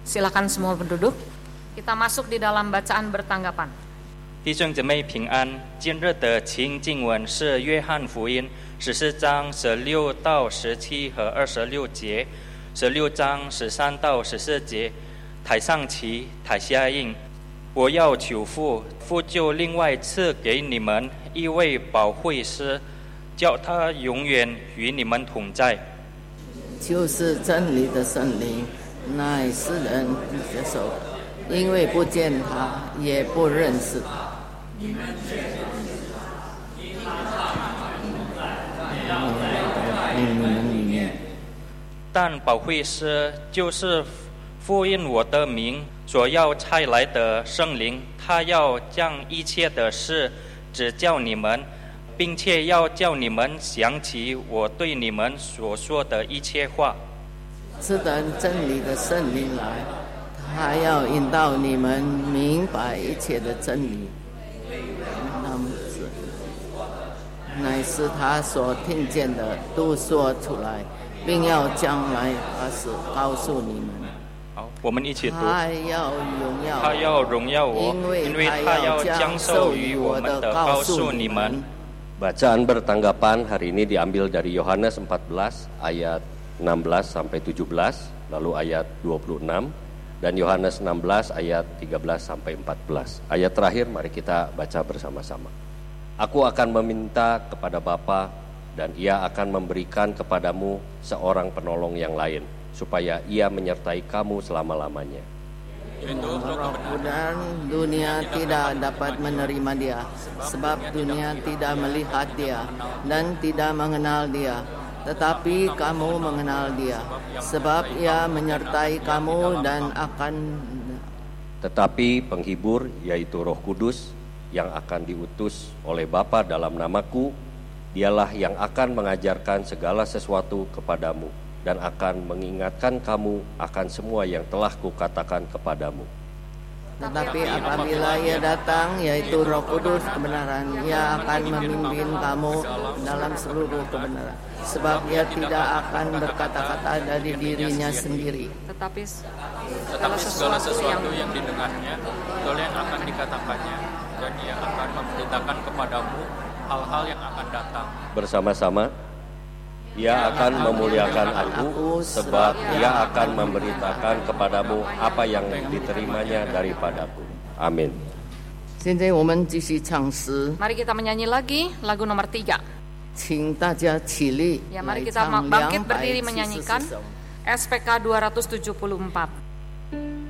Silakan semua berduduk. Kita masuk di dalam bacaan bertanggapan. 弟兄姐妹平安，今日的情经文是约翰福音14章16到17和26节，16章13到14节。台上齐，台下应。我要求父，父就另外赐给你们一位保惠师，叫他永远与你们同在。 就是真理的圣灵，乃世人接受，因为不见他，也不认识他。 但保惠师就是复印我的名所要差来的圣灵，他要将一切的事指教你们，并且要叫你们想起我对你们所说的一切话。 是等真理的圣灵来，他要引导你们明白一切的真理，乃是他所听见的都说出来，并要将来把事告诉你们。 好，我们一起读。 他要荣耀我， 因为他要将授予我们的告诉你们。 Bacaan bertanggapan hari ini diambil dari Yohanes 14 ayat 16 sampai 17, lalu ayat 26, dan Yohanes 16 ayat 13 sampai 14. Ayat terakhir mari kita baca bersama-sama. Aku akan meminta kepada Bapa dan Ia akan memberikan kepadamu seorang penolong yang lain, supaya Ia menyertai kamu selama-lamanya. Dan dunia tidak dapat menerima dia, sebab dunia tidak melihat dia dan tidak mengenal dia. Tetapi kamu mengenal dia, sebab ia menyertai kamu dan akan. Tetapi penghibur, yaitu Roh Kudus, yang akan diutus oleh Bapa dalam namaku, dialah yang akan mengajarkan segala sesuatu kepadamu, dan akan mengingatkan kamu akan semua yang telah kukatakan kepadamu. Tetapi apabila ia datang, yaitu Roh Kudus kebenaran, ia akan memimpin kamu dalam seluruh kebenaran. Sebab ia tidak akan berkata-kata dari dirinya sendiri. Tetapi segala sesuatu yang didengarnya, itulah yang akan dikatakannya, dan ia akan memberitakan kepadamu hal-hal yang akan datang. Bersama-sama, Ia akan memuliakan aku, sebab Ia akan memberitakan kepadamu apa yang diterimanya daripadaku. Amin. Mari kita menyanyi lagi lagu nomor 3. Ya, mari kita bangkit berdiri menyanyikan SPK 274.